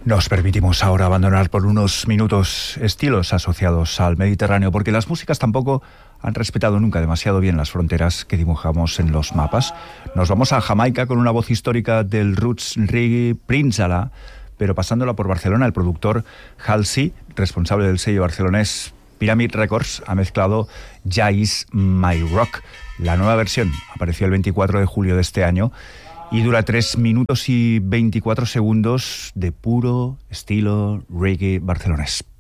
Nos permitimos ahora abandonar por unos minutos estilos asociados al Mediterráneo, porque las músicas tampoco han respetado nunca demasiado bien las fronteras que dibujamos en los mapas. Nos vamos a Jamaica con una voz histórica del roots reggae, Prince Ala, pero pasándola por Barcelona, el productor Halsey, responsable del sello barcelonés Pyramid Records, ha mezclado Jais My Rock. La nueva versión apareció el 24 de julio de este año y dura 3 minutos y 24 segundos de puro estilo reggae barcelonés.